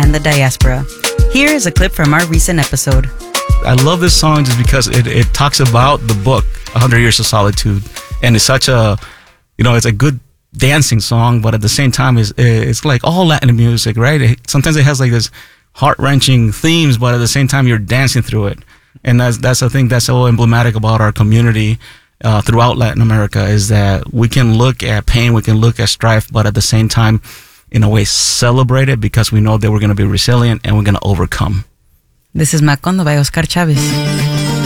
and the diaspora. Here is a clip from our recent episode. I love this song just because it talks about the book, 100 Years of Solitude. And it's such a, it's a good dancing song, but at the same time, it's like all Latin music, right? Sometimes it has like this heart-wrenching themes, but at the same time, you're dancing through it. And that's the thing that's so emblematic about our community throughout Latin America, is that we can look at pain, we can look at strife, but at the same time, in a way, celebrate it because we know that we're going to be resilient and we're going to overcome. This is Macondo by Oscar Chavez.